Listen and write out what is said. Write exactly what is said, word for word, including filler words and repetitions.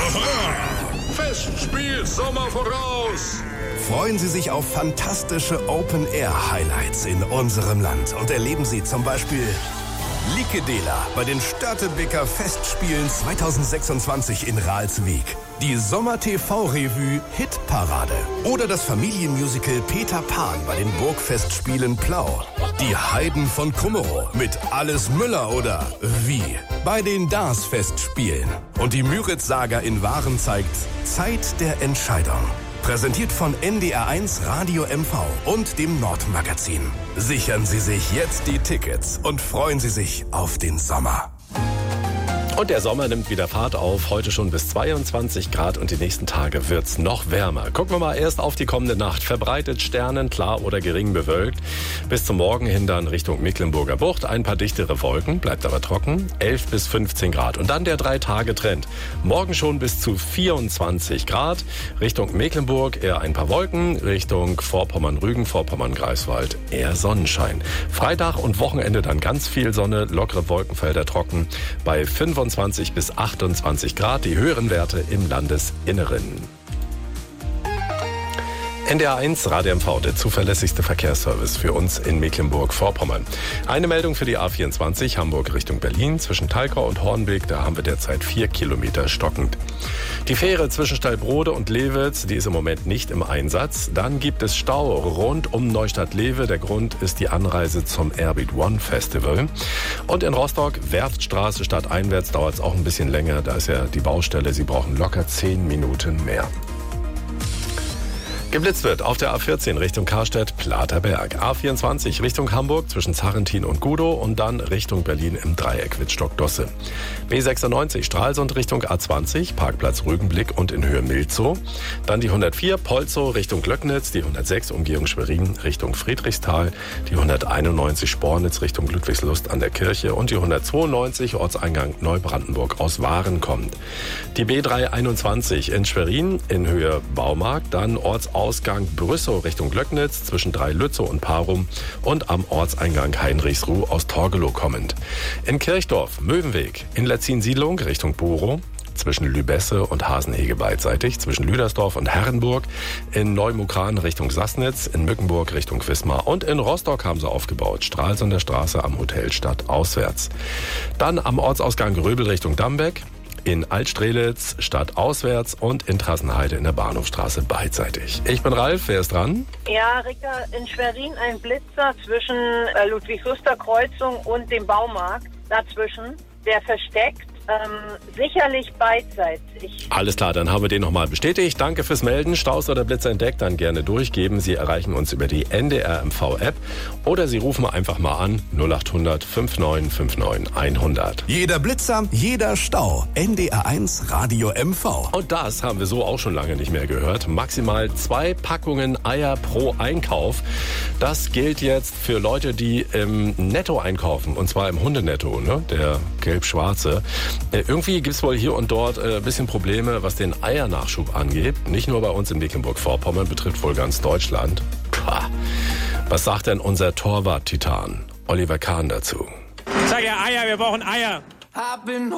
Festspiel Sommer voraus! Freuen Sie sich auf fantastische Open-Air-Highlights in unserem Land und erleben Sie zum Beispiel Likedela bei den Störtebeker Festspielen zweitausendsechsundzwanzig in Ralswiek, die Sommer-T V-Revue Hitparade oder das Familienmusical Peter Pan bei den Burgfestspielen Plau, die Heiden von Kummerow mit Alles Müller oder Wie bei den Dars-Festspielen und die Müritz-Saga in Waren zeigt Zeit der Entscheidung. Präsentiert von N D R eins Radio M V und dem Nordmagazin. Sichern Sie sich jetzt die Tickets und freuen Sie sich auf den Sommer. Und der Sommer nimmt wieder Fahrt auf, heute schon bis zweiundzwanzig Grad und die nächsten Tage wird's noch wärmer. Gucken wir mal erst auf die kommende Nacht. Verbreitet sternenklar oder gering bewölkt. Bis zum Morgen hin dann Richtung Mecklenburger Bucht. Ein paar dichtere Wolken, bleibt aber trocken. elf bis fünfzehn Grad. Und dann der Drei-Tage-Trend. Morgen schon bis zu vierundzwanzig Grad. Richtung Mecklenburg eher ein paar Wolken. Richtung Vorpommern-Rügen, Vorpommern-Greifswald eher Sonnenschein. Freitag und Wochenende dann ganz viel Sonne, lockere Wolkenfelder trocken bei fünfundzwanzig bis achtundzwanzig Grad, die höheren Werte im Landesinneren. N D R eins Radio M V, der zuverlässigste Verkehrsservice für uns in Mecklenburg-Vorpommern. Eine Meldung für die A vierundzwanzig, Hamburg Richtung Berlin, zwischen Thalkau und Hornbeek, da haben wir derzeit vier Kilometer stockend. Die Fähre zwischen Stallbrode und Lewitz, die ist im Moment nicht im Einsatz. Dann gibt es Stau rund um Neustadt-Lewe. Der Grund ist die Anreise zum Airbeat One Festival. Und in Rostock, Werftstraße stadteinwärts, dauert es auch ein bisschen länger. Da ist ja die Baustelle, Sie brauchen locker zehn Minuten mehr. Geblitzt wird auf der A vierzehn Richtung Karstedt-Platerberg, A vierundzwanzig Richtung Hamburg zwischen Zarrentin und Gudow und dann Richtung Berlin im Dreieck Wittstock-Dosse. B sechsundneunzig Stralsund Richtung A zwanzig, Parkplatz Rügenblick und in Höhe Milzow. Dann die hundertvier Polzow Richtung Glöcknitz, die hundertsechs Umgehung Schwerin Richtung Friedrichsthal, die hunderteinundneunzig Spornitz Richtung Ludwigslust an der Kirche und die hundertzweiundneunzig Ortseingang Neubrandenburg aus Waren kommt. Die B dreihunderteinundzwanzig in Schwerin in Höhe Baumarkt, dann Ortsausgang Ausgang Brüssow Richtung Glöcknitz zwischen Dreilützow und Parum und am Ortseingang Heinrichsruh aus Torgelow kommend. In Kirchdorf, Möwenweg, in Letzin-Siedlung Richtung Borow, zwischen Lübesse und Hasenhege beidseitig, zwischen Lüdersdorf und Herrenburg, in Neumukran Richtung Sassnitz, in Mückenburg Richtung Wismar und in Rostock haben sie aufgebaut, Stralsunder Straße am Hotel Stadt auswärts. Dann am Ortsausgang Gröbel Richtung Dambeck, in Altstrelitz stadtauswärts und in Trassenheide in der Bahnhofstraße beidseitig. Ich bin Ralf, wer ist dran? Ja, Rika, in Schwerin ein Blitzer zwischen äh, Ludwigsuster Kreuzung und dem Baumarkt dazwischen, der versteckt. Ähm, sicherlich beidseitig. Alles klar, dann haben wir den nochmal bestätigt. Danke fürs Melden. Staus oder Blitzer entdeckt, dann gerne durchgeben. Sie erreichen uns über die N D R M V-App oder Sie rufen einfach mal an null acht hundert neunundfünfzig neunundfünfzig hundert. Jeder Blitzer, jeder Stau. N D R eins Radio M V. Und das haben wir so auch schon lange nicht mehr gehört. Maximal zwei Packungen Eier pro Einkauf. Das gilt jetzt für Leute, die im Netto einkaufen. Und zwar im Hundenetto, ne? Der gelb-schwarze. Irgendwie gibt es wohl hier und dort ein bisschen Probleme, was den Eiernachschub angeht. Nicht nur bei uns in Mecklenburg-Vorpommern, betrifft wohl ganz Deutschland. Pah. Was sagt denn unser Torwart-Titan Oliver Kahn dazu? Sag ja Eier, wir brauchen Eier.